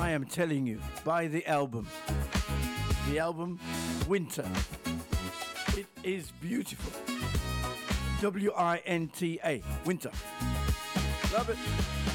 I am telling you, buy the album. The album Winter. It is beautiful. WINTA. Winter. Love it.